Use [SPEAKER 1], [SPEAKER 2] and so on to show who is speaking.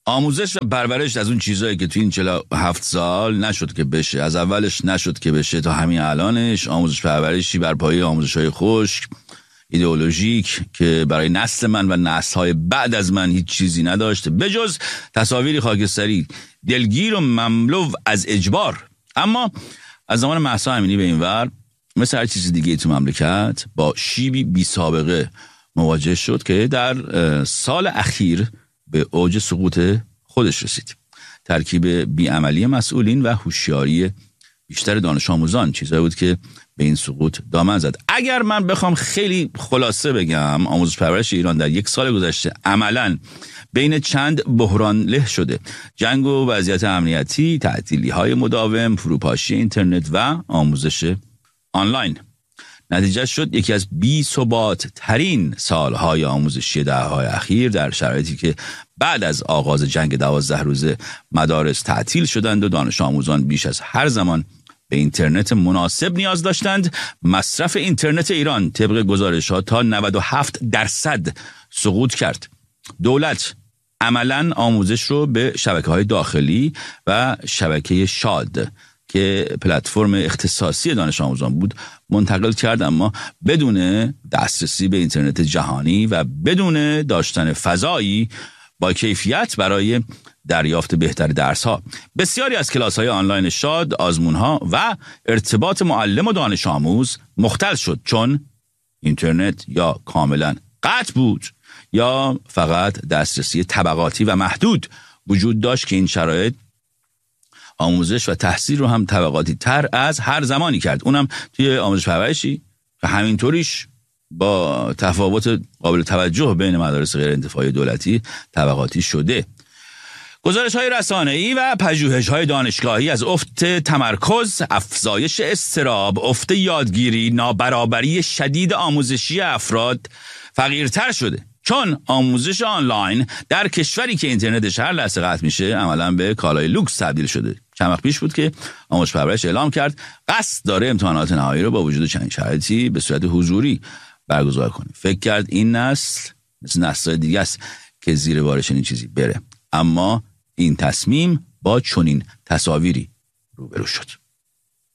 [SPEAKER 1] آموزش و پرورش از اون چیزایی که تو این 47 سال نشد که بشه، از اولش نشد که بشه تا همین الانش، آموزش پرورشی بر پایه آموزش‌های خشک ایدئولوژیک که برای نسل من و نسل‌های بعد از من هیچ چیزی نداشته بجز تصاویری خاکستری دلگیر و مملو از اجبار. اما از زمان مهسا امینی به این ور مثل هر چیز دیگه تو مملکت با شیبی بی سابقه مواجه شد که در سال اخیر به اوج سقوط خودش رسید. ترکیب بیعملی مسئولین و هوشیاری بیشتر دانش آموزان چیزایی بود که به این سقوط دامن زد. اگر من بخوام خیلی خلاصه بگم، آموزش پرورش ایران در یک سال گذشته عملاً بین چند بحران له شده: جنگ و وضعیت امنیتی، تعطیلی‌های مداوم، فروپاشی اینترنت و آموزش آنلاین. نتیجه شد یکی از بی‌ثبات ترین سالهای آموزشی دهه‌های اخیر در شرایطی که بعد از آغاز جنگ 12 روزه مدارس تعطیل شدند و دانش آموزان بیش از هر زمان به اینترنت مناسب نیاز داشتند. مصرف اینترنت ایران طبق گزارش‌ها تا 97% سقوط کرد. دولت عملاً آموزش رو به شبکه‌های داخلی و شبکه شاد که پلتفرم اختصاصی دانش آموزان بود منتقل کرد، اما بدون دسترسی به اینترنت جهانی و بدون داشتن فضایی با کیفیت برای دریافت بهتر درس‌ها. بسیاری از کلاس‌های آنلاین شاد، آزمون‌ها و ارتباط معلم و دانش آموز مختل شد، چون اینترنت یا کاملاً قطع بود یا فقط دسترسی طبقاتی و محدود وجود داشت که این شرایط آموزش و تحصیل رو هم طبقاتی تر از هر زمانی کرد، اونم توی آموزش پرورشی و همینطوریش با تفاوت قابل توجه بین مدارس غیر انتفاعی دولتی طبقاتی شده. گزارش‌های رسانه‌ای و پژوهش‌های دانشگاهی از افت تمرکز، افزایش اضطراب، افت یادگیری، نابرابری شدید آموزشی افراد فقیرتر شده، چون آموزش آنلاین در کشوری که اینترنتش هر لحظه قطع میشه عملاً به کالای لوکس تبدیل شده. چند وقت پیش بود که آموزش پرورش اعلام کرد قصد داره امتحانات نهایی رو با وجود چنین شرایطی به صورت حضوری برگزار کنه. فکر کرد این نسل مثل نسل دیگه است که زیر بار چنین چیزی بره، اما این تصمیم با چنین تصاویری روبرو شد.